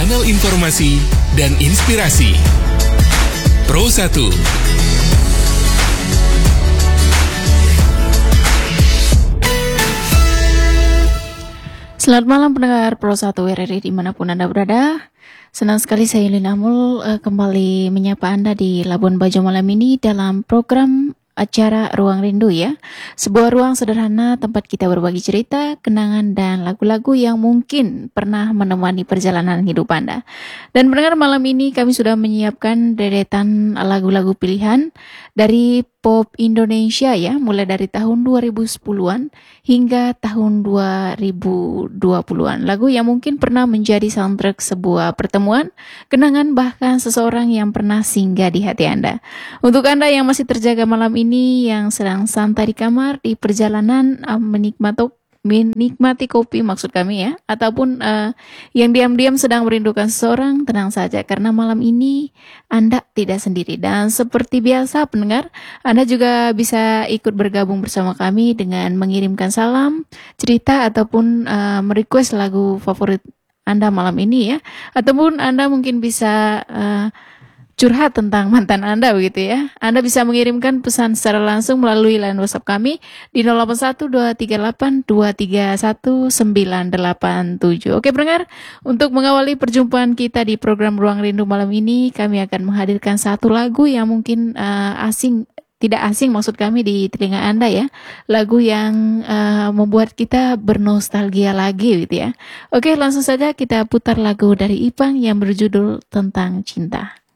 kanal informasi dan inspirasi. Pro 1. Selamat malam pendengar Pro 1 RRI dimanapun Anda berada. Senang sekali saya Yulin Amul kembali menyapa Anda di Labuan Bajo malam ini dalam program acara Ruang Rindu ya. Sebuah ruang sederhana tempat kita berbagi cerita, kenangan dan lagu-lagu yang mungkin pernah menemani perjalanan hidup Anda. Dan pendengar, malam ini kami sudah menyiapkan deretan lagu-lagu pilihan dari pop Indonesia ya, mulai dari tahun 2010-an hingga tahun 2020-an. Lagu yang mungkin pernah menjadi soundtrack sebuah pertemuan, kenangan, bahkan seseorang yang pernah singgah di hati Anda. Untuk Anda yang masih terjaga malam ini, yang sedang santai di kamar, di perjalanan, menikmati kopi maksud kami ya, ataupun yang diam-diam sedang merindukan seseorang, tenang saja karena malam ini Anda tidak sendiri. Dan seperti biasa pendengar, Anda juga bisa ikut bergabung bersama kami dengan mengirimkan salam, cerita ataupun merequest lagu favorit Anda malam ini ya, ataupun Anda mungkin bisa curhat tentang mantan Anda begitu ya. Anda bisa mengirimkan pesan secara langsung melalui line WhatsApp kami di 081238231987. Oke pendengar, untuk mengawali perjumpaan kita di program Ruang Rindu malam ini, kami akan menghadirkan satu lagu yang mungkin tidak asing maksud kami di telinga Anda ya. Lagu yang membuat kita bernostalgia lagi gitu ya. Oke, langsung saja kita putar lagu dari Ipang yang berjudul Tentang Cinta.